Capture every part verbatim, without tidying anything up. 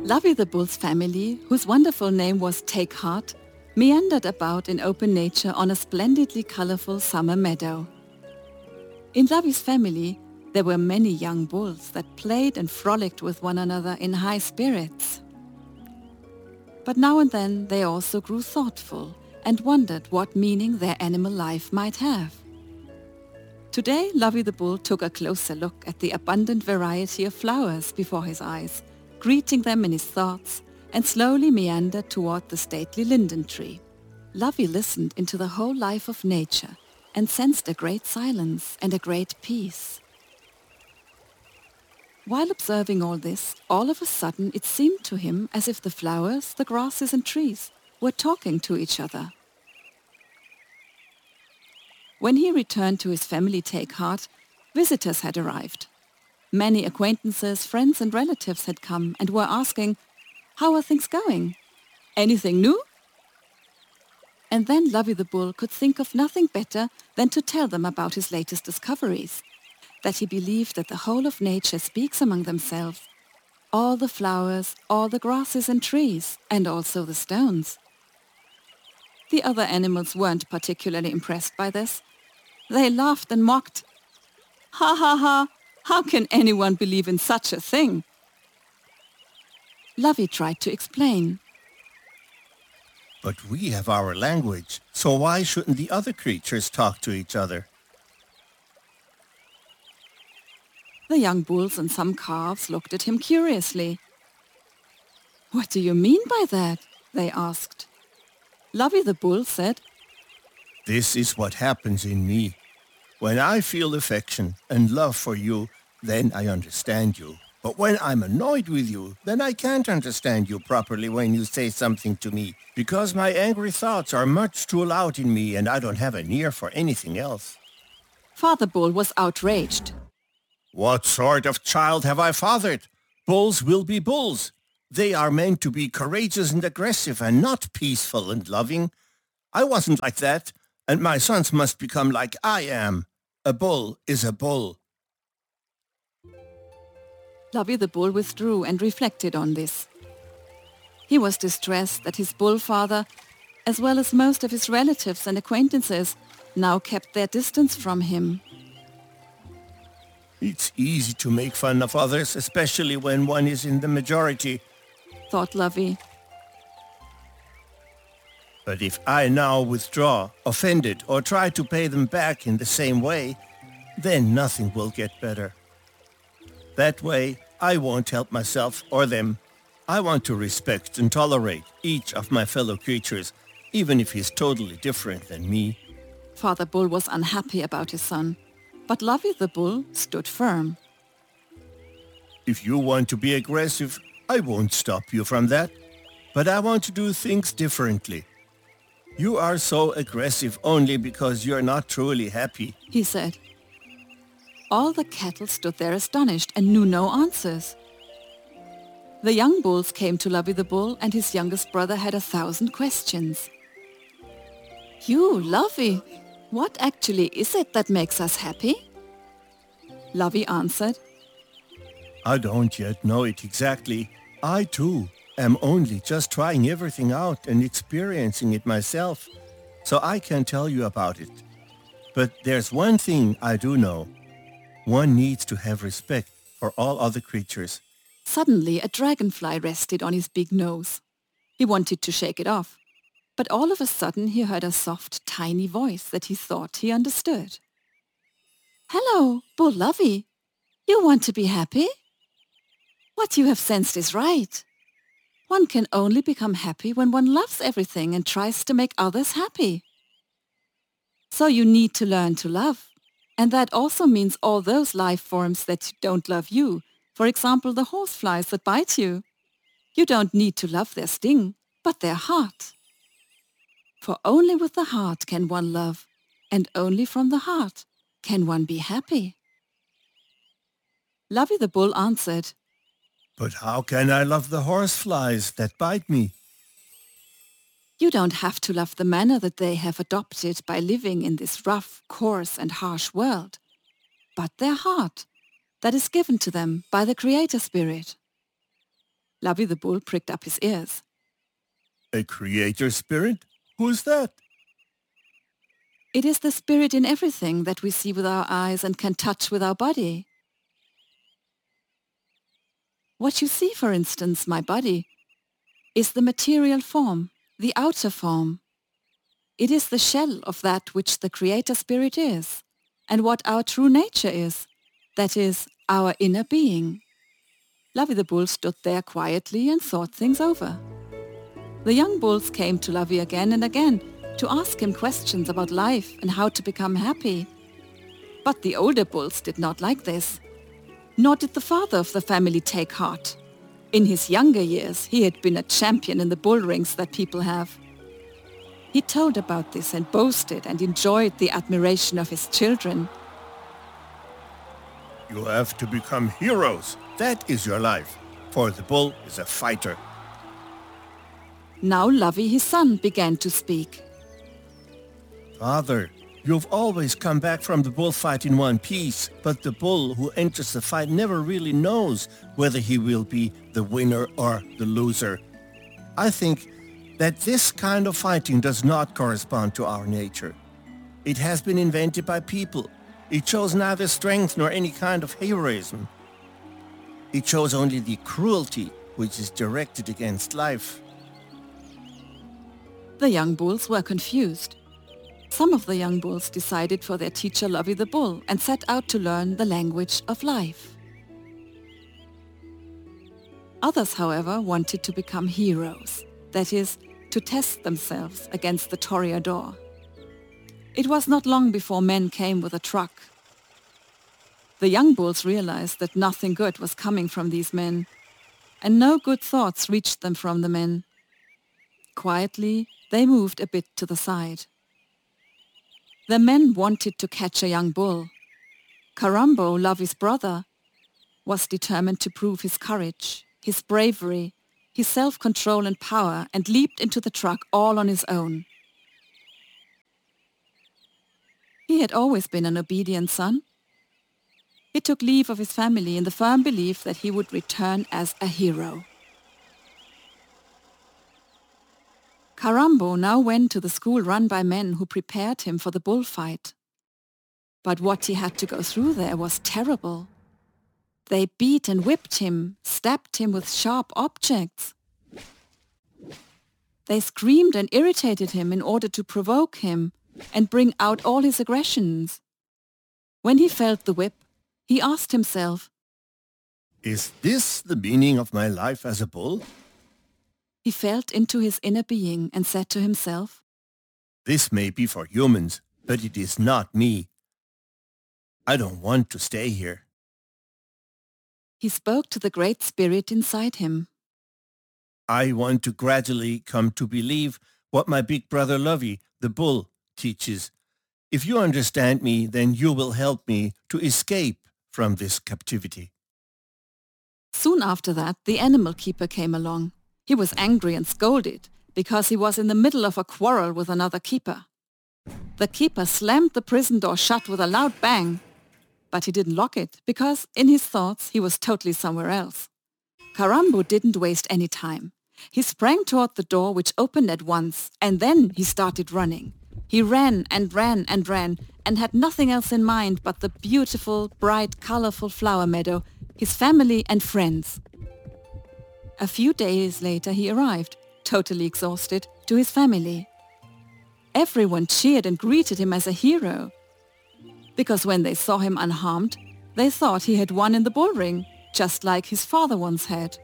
Lovey the Bull's family, whose wonderful name was Take Heart, meandered about in open nature on a splendidly colorful summer meadow. In Lovey's family, there were many young bulls that played and frolicked with one another in high spirits. But now and then they also grew thoughtful and wondered what meaning their animal life might have. Today, Lovey the Bull took a closer look at the abundant variety of flowers before his eyes, greeting them in his thoughts, and slowly meandered toward the stately linden tree. Lovey listened into the whole life of nature and sensed a great silence and a great peace. While observing all this, all of a sudden it seemed to him as if the flowers, the grasses and trees were talking to each other. When he returned to his family Take Heart, visitors had arrived. Many acquaintances, friends and relatives had come and were asking, "How are things going? Anything new?" And then Lovey the Bull could think of nothing better than to tell them about his latest discoveries, that he believed that the whole of nature speaks among themselves, all the flowers, all the grasses and trees, and also the stones. The other animals weren't particularly impressed by this. They laughed and mocked. "Ha ha ha! How can anyone believe in such a thing?" Lovey tried to explain. But we have our language, so why shouldn't the other creatures talk to each other? The young bulls and some calves looked at him curiously. "What do you mean by that?" they asked. Lovey the Bull said, This is what happens in me. When I feel affection and love for you, then I understand you. But when I'm annoyed with you, then I can't understand you properly when you say something to me, because my angry thoughts are much too loud in me and I don't have an ear for anything else. Father Bull was outraged. What sort of child have I fathered? Bulls will be bulls. They are meant to be courageous and aggressive and not peaceful and loving. I wasn't like that, and my sons must become like I am. A bull is a bull. Lovey the Bull withdrew and reflected on this. He was distressed that his bull father, as well as most of his relatives and acquaintances, now kept their distance from him. It's easy to make fun of others, especially when one is in the majority, thought Lovey. But if I now withdraw, offended, or try to pay them back in the same way, then nothing will get better. That way, I won't help myself or them. I want to respect and tolerate each of my fellow creatures, even if he's totally different than me. Father Bull was unhappy about his son, but Lovey the Bull stood firm. If you want to be aggressive, I won't stop you from that. But I want to do things differently. You are so aggressive only because you're not truly happy, he said. All the cattle stood there astonished and knew no answers. The young bulls came to Lovey the Bull, and his youngest brother had a thousand questions. "You, Lovey, what actually is it that makes us happy?" Lovey answered, I don't yet know it exactly. I, too, am only just trying everything out and experiencing it myself, so I can't tell you about it. But there's one thing I do know. One needs to have respect for all other creatures. Suddenly, a dragonfly rested on his big nose. He wanted to shake it off, but all of a sudden he heard a soft, tiny voice that he thought he understood. "Hello, Bull Lovey. You want to be happy? What you have sensed is right. One can only become happy when one loves everything and tries to make others happy. So you need to learn to love. And that also means all those life forms that don't love you. For example, the horseflies that bite you. You don't need to love their sting, but their heart. For only with the heart can one love, and only from the heart can one be happy." Lovey the Bull answered, But how can I love the horseflies that bite me? "You don't have to love the manner that they have adopted by living in this rough, coarse and harsh world, but their heart that is given to them by the Creator Spirit." Lovey the bull pricked up his ears. A creator spirit? Who is that? It is the spirit in everything that we see with our eyes and can touch with our body. What you see, for instance, my body, is the material form, the outer form. It is the shell of that which the creator spirit is, and what our true nature is, that is, our inner being. Lovey the bull stood there quietly and thought things over. The young bulls came to Lovey again and again to ask him questions about life and how to become happy. But the older bulls did not like this. Nor did the father of the family take heart. In his younger years, he had been a champion in the bull rings that people have. He told about this and boasted and enjoyed the admiration of his children. You have to become heroes. That is your life, for the bull is a fighter. Now Lovey, his son, began to speak. Father, you've always come back from the bullfight in one piece, but the bull who enters the fight never really knows whether he will be the winner or the loser. I think that this kind of fighting does not correspond to our nature. It has been invented by people. It shows neither strength nor any kind of heroism. It shows only the cruelty which is directed against life. The young bulls were confused. Some of the young bulls decided for their teacher Lovey the bull and set out to learn the language of life. Others, however, wanted to become heroes, that is, to test themselves against the toreador. It was not long before men came with a truck. The young bulls realized that nothing good was coming from these men, and no good thoughts reached them from the men. Quietly, they moved a bit to the side. The men wanted to catch a young bull. Karambo, Lovey's brother, was determined to prove his courage, his bravery, his self-control and power, and leaped into the truck all on his own. He had always been an obedient son. He took leave of his family in the firm belief that he would return as a hero. Karambo now went to the school run by men who prepared him for the bullfight. But what he had to go through there was terrible. They beat and whipped him, stabbed him with sharp objects. They screamed and irritated him in order to provoke him and bring out all his aggressions. When he felt the whip, he asked himself, Is this the meaning of my life as a bull? He felt into his inner being and said to himself, This may be for humans, but it is not me. I don't want to stay here. He spoke to the great spirit inside him. I want to gradually come to believe what my big brother Lovey, the bull, teaches. If you understand me, then you will help me to escape from this captivity. Soon after that, the animal keeper came along. He was angry and scolded because he was in the middle of a quarrel with another keeper. The keeper slammed the prison door shut with a loud bang, but he didn't lock it because in his thoughts he was totally somewhere else. Karambo didn't waste any time. He sprang toward the door, which opened at once, and then he started running. He ran and ran and ran and had nothing else in mind but the beautiful, bright, colorful flower meadow, his family and friends. A few days later he arrived, totally exhausted, to his family. Everyone cheered and greeted him as a hero, because when they saw him unharmed, they thought he had won in the bull ring, just like his father once had.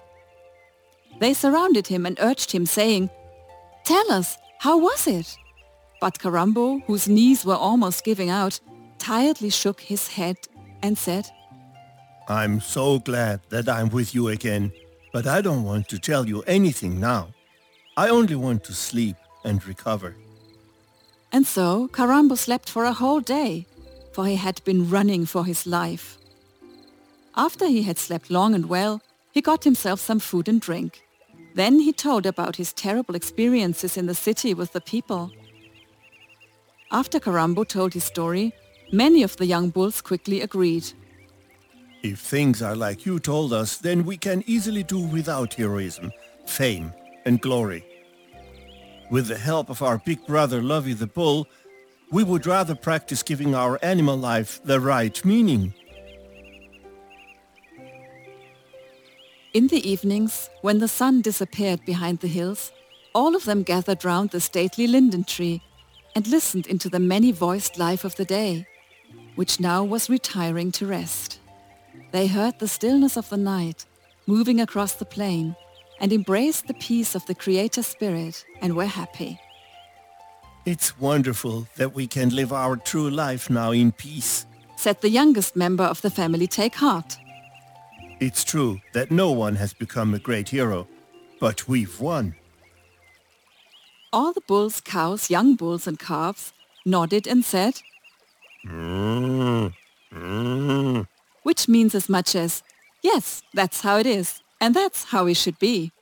They surrounded him and urged him, saying, "Tell us, how was it?" But Karambo, whose knees were almost giving out, tiredly shook his head and said, I'm so glad that I'm with you again, but I don't want to tell you anything now. I only want to sleep and recover. And so Karambo slept for a whole day, for he had been running for his life. After he had slept long and well, he got himself some food and drink. Then he told about his terrible experiences in the city with the people. After Karambo told his story, many of the young bulls quickly agreed. If things are like you told us, then we can easily do without heroism, fame, and glory. With the help of our big brother Lovey the Bull, we would rather practice giving our animal life the right meaning. In the evenings, when the sun disappeared behind the hills, all of them gathered round the stately linden tree and listened into the many-voiced life of the day, which now was retiring to rest. They heard the stillness of the night moving across the plain and embraced the peace of the Creator Spirit and were happy. It's wonderful that we can live our true life now in peace, said the youngest member of the family, Take Heart. It's true that no one has become a great hero, but we've won. All the bulls, cows, young bulls and calves nodded and said, Mm, mm. which means as much as, yes, that's how it is, and that's how we should be.